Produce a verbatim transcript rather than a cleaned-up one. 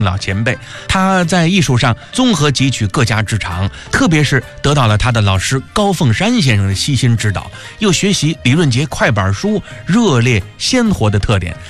老前辈，他在艺术上综合汲取各家之长，特别是得到了他的老师高凤山先生的悉心指导，又学习李润杰快板书热烈鲜活的特点，